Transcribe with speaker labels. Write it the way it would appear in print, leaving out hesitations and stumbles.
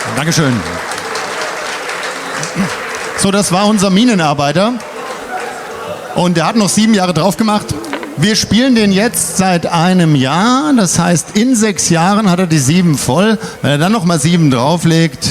Speaker 1: Dankeschön. So, das war unser Minenarbeiter. Und der hat noch 7 Jahre drauf gemacht. Wir spielen den jetzt seit einem Jahr. Das heißt, in 6 Jahren hat er die 7 voll. Wenn er dann noch mal 7 drauflegt,